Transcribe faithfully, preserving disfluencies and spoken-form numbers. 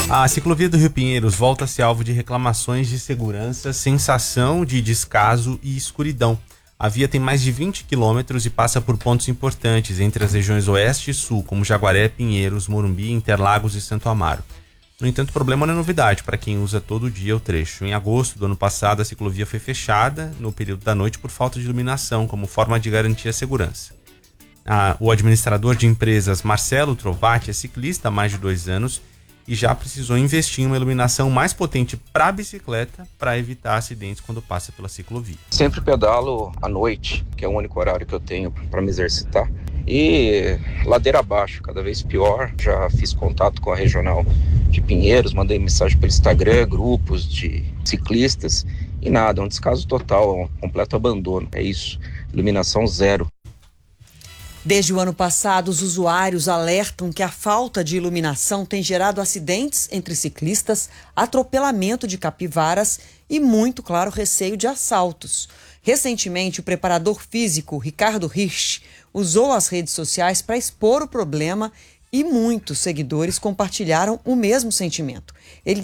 A ciclovia do Rio Pinheiros volta a ser alvo de reclamações de segurança, sensação de descaso e escuridão. A via tem mais de vinte quilômetros e passa por pontos importantes entre as regiões oeste e sul, como Jaguaré, Pinheiros, Morumbi, Interlagos e Santo Amaro. No entanto, o problema não é novidade para quem usa todo dia o trecho. Em agosto do ano passado, a ciclovia foi fechada no período da noite por falta de iluminação, como forma de garantir a segurança. Ah, o administrador de empresas Marcelo Trovati é ciclista há mais de dois anos e já precisou investir em uma iluminação mais potente para a bicicleta para evitar acidentes quando passa pela ciclovia. Sempre pedalo à noite, que é o único horário que eu tenho para me exercitar. E ladeira abaixo, cada vez pior. Já fiz contato com a regional de Pinheiros, mandei mensagem pelo Instagram, grupos de ciclistas e nada, um descaso total, um completo abandono. É isso, iluminação zero. Desde o ano passado, os usuários alertam que a falta de iluminação tem gerado acidentes entre ciclistas, atropelamento de capivaras e, muito claro, receio de assaltos. Recentemente, o preparador físico Ricardo Hirsch usou as redes sociais para expor o problema e muitos seguidores compartilharam o mesmo sentimento. Ele